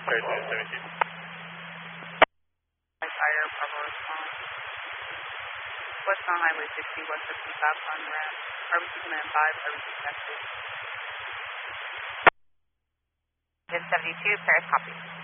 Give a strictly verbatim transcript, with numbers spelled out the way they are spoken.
thirteen seventeen. Fire, Bravo response. West on Highway sixty, West fifty-five on ramp. R B C Command five, R B C Texas. seventy-two, Paris copy.